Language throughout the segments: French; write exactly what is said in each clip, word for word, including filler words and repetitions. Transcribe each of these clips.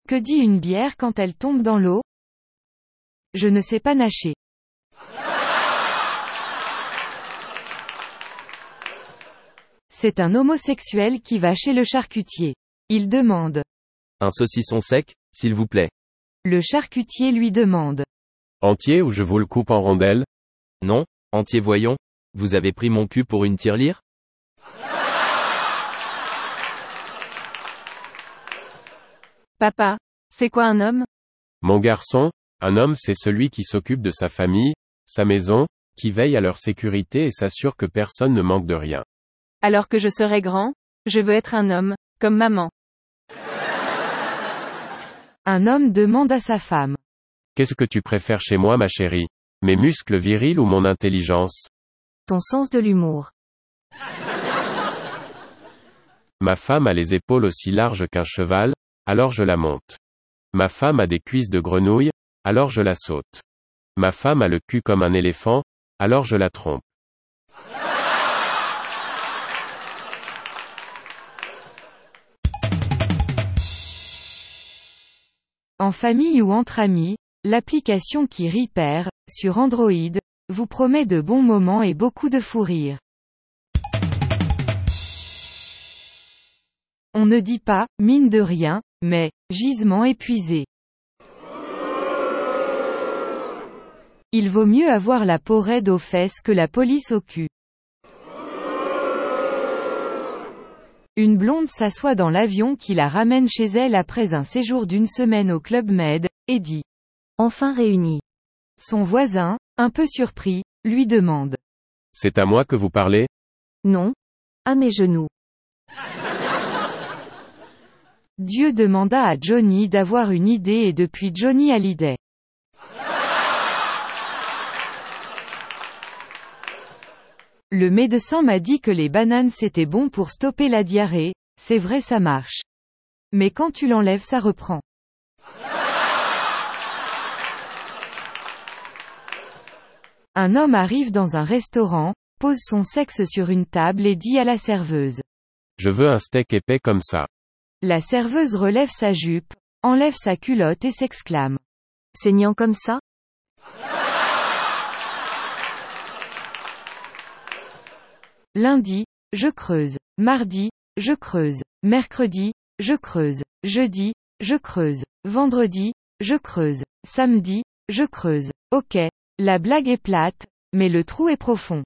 Que dit une bière quand elle tombe dans l'eau? Je ne sais pas nager. C'est un homosexuel qui va chez le charcutier. Il demande. Un saucisson sec, s'il vous plaît. Le charcutier lui demande. Entier ou je vous le coupe en rondelles? Non, entier voyons. Vous avez pris mon cul pour une tirelire? Papa, c'est quoi un homme? Mon garçon, un homme c'est celui qui s'occupe de sa famille, sa maison, qui veille à leur sécurité et s'assure que personne ne manque de rien. Alors que je serai grand, je veux être un homme, comme maman. Un homme demande à sa femme. Qu'est-ce que tu préfères chez moi ma chérie? Mes muscles virils ou mon intelligence? Ton sens de l'humour. Ma femme a les épaules aussi larges qu'un cheval, alors je la monte. Ma femme a des cuisses de grenouille, alors je la saute. Ma femme a le cul comme un éléphant, alors je la trompe. En famille ou entre amis, l'application qui rit perd, sur Android, vous promet de bons moments et beaucoup de fou rire. On ne dit pas, mine de rien, mais, gisement épuisé. Il vaut mieux avoir la peau raide aux fesses que la police au cul. Une blonde s'assoit dans l'avion qui la ramène chez elle après un séjour d'une semaine au Club Med, et dit. Enfin réunis. Son voisin, un peu surpris, lui demande. C'est à moi que vous parlez? Non. À mes genoux. Dieu demanda à Johnny d'avoir une idée et depuis Johnny a l'idée. Le médecin m'a dit que les bananes c'était bon pour stopper la diarrhée, c'est vrai ça marche. Mais quand tu l'enlèves ça reprend. Un homme arrive dans un restaurant, pose son sexe sur une table et dit à la serveuse. Je veux un steak épais comme ça. La serveuse relève sa jupe, enlève sa culotte et s'exclame. Saignant comme ça? Lundi, je creuse. Mardi, je creuse. Mercredi, je creuse. Jeudi, je creuse. Vendredi, je creuse. Samedi, je creuse. Ok, la blague est plate, mais le trou est profond.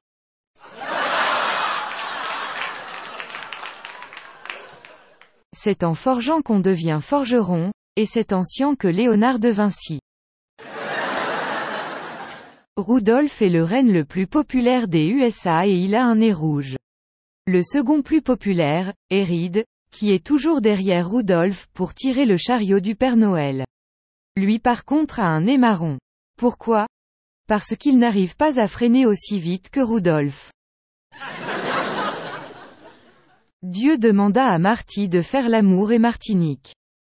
C'est en forgeant qu'on devient forgeron, et c'est en sciant que Léonard de Vinci. Rudolph est le renne le plus populaire des U S A et il a un nez rouge. Le second plus populaire, est Reed, qui est toujours derrière Rudolph pour tirer le chariot du Père Noël. Lui par contre a un nez marron. Pourquoi? Parce qu'il n'arrive pas à freiner aussi vite que Rudolph. Dieu demanda à Marty de faire l'amour et Martinique.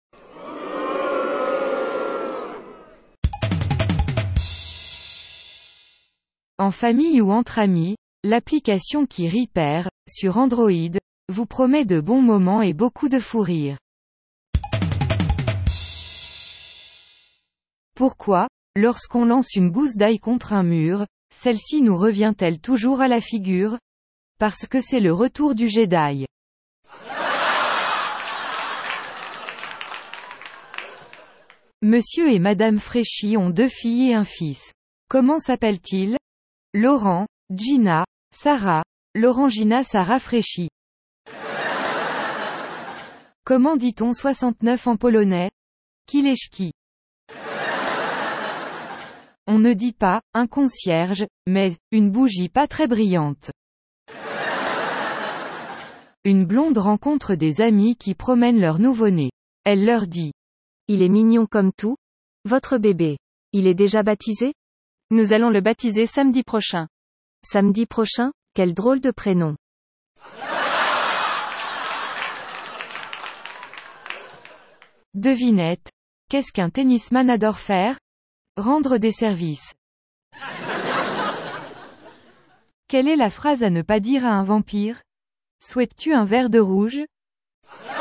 En famille ou entre amis, l'application qui rit perd, sur Android, vous promet de bons moments et beaucoup de fou rire. Pourquoi, lorsqu'on lance une gousse d'ail contre un mur, celle-ci nous revient-elle toujours à la figure? Parce que c'est le retour du jet d'ail. Monsieur et Madame Fréchy ont deux filles et un fils. Comment s'appellent-ils? Laurent, Gina, Sarah, Laurent Gina Sarah Fréchy. Comment dit-on soixante-neuf en polonais? Kileszki. On ne dit pas, un concierge, mais, une bougie pas très brillante. Une blonde rencontre des amis qui promènent leur nouveau-né. Elle leur dit. Il est mignon comme tout. Votre bébé. Il est déjà baptisé? Nous allons le baptiser samedi prochain. Samedi prochain? Quel drôle de prénom. Devinette. Qu'est-ce qu'un tennisman adore faire? Rendre des services. Quelle est la phrase à ne pas dire à un vampire? Souhaites-tu un verre de rouge?